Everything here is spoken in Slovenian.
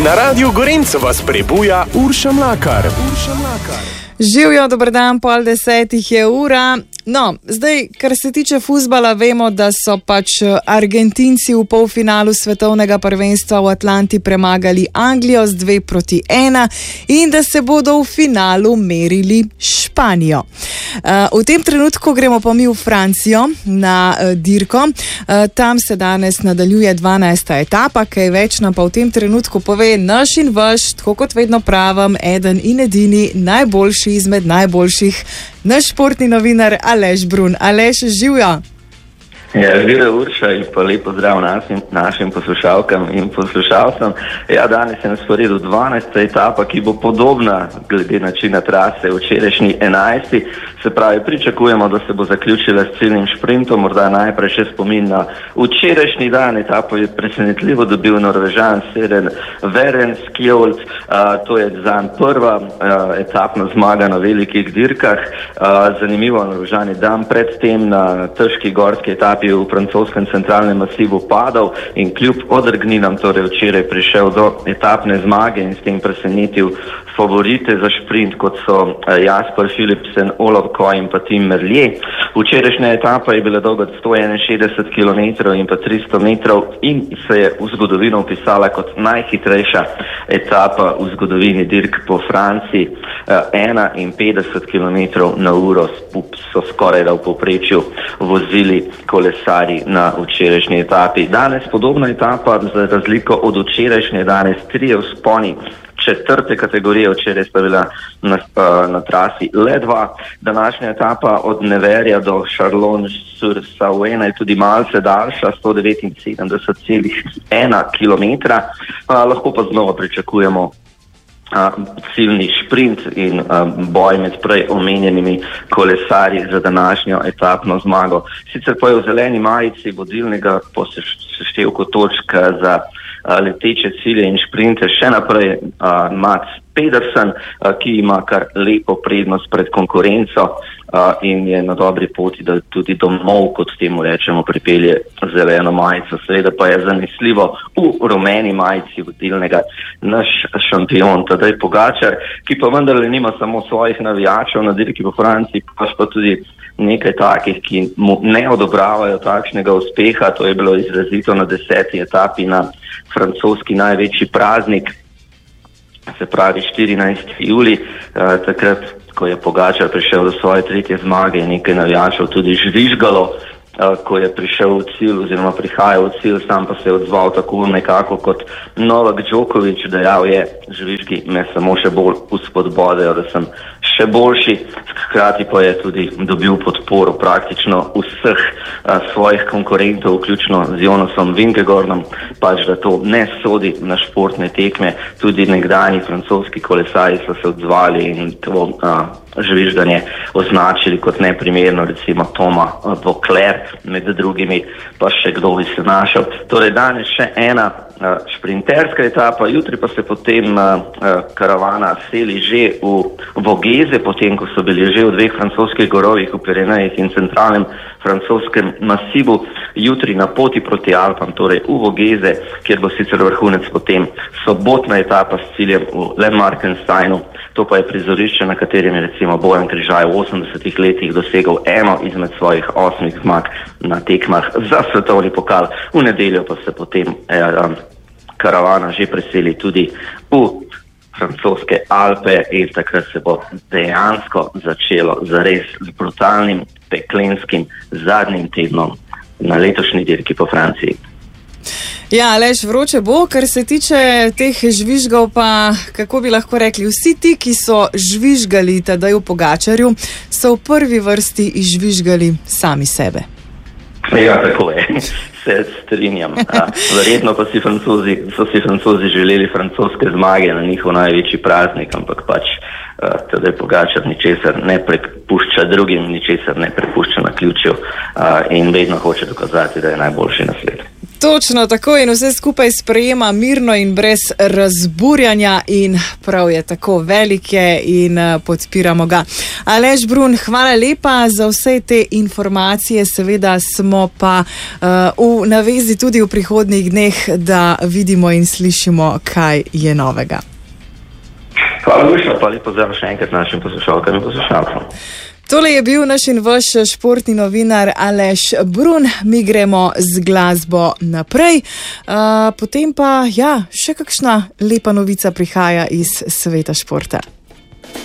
Na Radiu Gorenc vas prebuja Urša Mlakar. Živjo, dober dan, 9:30 je ura. No, zdaj, kar se tiče fuzbala, vemo, da so pač Argentinci v polfinalu svetovnega prvenstva v Atlanti premagali Anglijo z 2-1 in da se bodo v finalu merili Španijo. V tem trenutku gremo pa mi v Francijo na dirko. Tam se danes nadaljuje 12. etapa, kaj več nam pa v tem trenutku pove naš in vaš, tako kot vedno pravim, eden in edini, najboljši izmed najboljših, naš športni novinar Aleš Brun. Aleš, živjo! Ja, živjo Urša in pa lepo zdrav našim poslušalkam in poslušalcem. Ja, danes je na sporedu 12. etapa, ki bo podobna glede načina trase včerajšnji 11. Se pravi, pričakujemo, da se bo zaključila s ciljnim šprintom, morda najprej še spomin na včerajšnji dan. Etapo je presenetljivo dobil Norvežan Søren Skjold. To je zanj prva etapna zmaga na velikih dirkah. Zanimivo, Norvežan je dan predtem na težki gorski etapi v francoskem centralnem masivu padal in kljub odrgninam torej včeraj prišel do etapne zmage in s tem presenetil favorite za šprint, kot so Jasper Philipsen, Olav Koy in pa Tim Merlier. Včerajšnja etapa je bila dolga 161 km in pa 300 metrov in se je v zgodovino upisala kot najhitrejša etapa v zgodovini dirk po Franciji. 51 km na uro so skoraj da v povprečju vozili kolesari na včerajšnji etapi. Danes podobna etapa, za razliko od včerajšnje, danes 3 vzponi četrte kategorije, včeraj sta bila na trasi le 2. Današnja etapa od Neverja do Chalon-sur-Saône je tudi malce daljša, 179,1 km. Lahko pa znova pričakujemo ciljni šprint in boj med prej omenjenimi kolesarji za današnjo etapno zmago. Sicer pa je v zeleni majici vodilnega po seštevku točk za leteče cilje in šprinte še naprej Mats Pedersen, ki ima kar lepo prednost pred konkurenco in je na dobri poti, da tudi domov, kot temu rečemo, pripelje zeleno majico. Seveda pa je zanesljivo v rumeni majici vodilnega naš šampion Tadej Pogačar, ki pa vendarle nima samo svojih navijačev na dirki po Franciji, pa tudi nekaj takih, ki mu ne odobravajo takšnega uspeha. To je bilo izrazito na 10. etapi na francoski največji praznik, se pravi 14. julij, takrat, ko je Pogačar prišel do svoje 3. zmage, je nekaj navijačev tudi žvižgalo, ko je prišel v cilj oziroma prihajal v cilj, sam pa se je odzval tako nekako kot Novak Djokovic, dejal je: žvižgi me samo še bolj uspodbodejo, da sem še boljši. Hkrati pa je tudi dobil podporo praktično vseh svojih konkurentov, vključno z Jonasom Vingegaardom, pač da to ne sodi na športne tekme. Tudi nekdani francoski kolesarji so se odzvali in to žvižganje označili kot neprimerno, recimo Toma Vauclair med drugimi, pa še kdo bi se našel. Torej danes še ena šprinterska etapa, jutri pa se potem karavana seli že v Vogeze, potem ko so bili že v 2 francoskih gorovih, v Pirenejih in centralnem francoskem masivu, jutri na poti proti Alpam, torej v Vogeze, kjer bo sicer vrhunec potem sobotna etapa s ciljem v Le Markensteinu. To pa je prizorišče, na katerem je recimo Bojan Križaj v 80 letih dosegel eno izmed svojih 8 zmag na tekmah za svetovni pokal. V nedeljo pa se potem karavana že preseli tudi v francoske Alpe in takrat se bo dejansko začelo zares z brutalnim, peklenskim zadnjim tednom na letošnji dirki po Franciji. Ja, Aleš, vroče bo, kar se tiče teh žvižgov, pa kako bi lahko rekli, vsi ti, ki so žvižgali Tadeju Pogačarju, so v prvi vrsti izžvižgali sami sebe. Ja, tako je. Se strinjam. Verjetno pa so si Francozi želeli francoske zmage na njihov največji praznik, ampak pač Tadej Pogačar ničesar ne prepušča drugim, ničesar ne prepušča naključju in vedno hoče dokazati, da je najboljši na svetu. Točno tako in vse skupaj sprejema mirno in brez razburjanja in prav je tako, velik je in podpiramo ga. Aleš Brun, hvala lepa za vse te informacije, seveda smo pa v navezi tudi v prihodnjih dneh, da vidimo in slišimo, kaj je novega. Hvala Luša, pa lepo pozdrav še enkrat našim poslušalkam in poslušalcem. Tole je bil naš in vaš športni novinar Aleš Brun. Mi gremo z glasbo naprej. Potem pa, še kakšna lepa novica prihaja iz sveta športa.